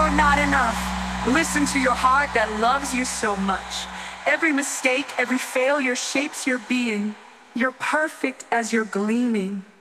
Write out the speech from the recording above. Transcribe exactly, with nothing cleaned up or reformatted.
you're not enough. Listen to your heart that loves you so much. Every mistake, every failure shapes your being. You're perfect as you're gleaming.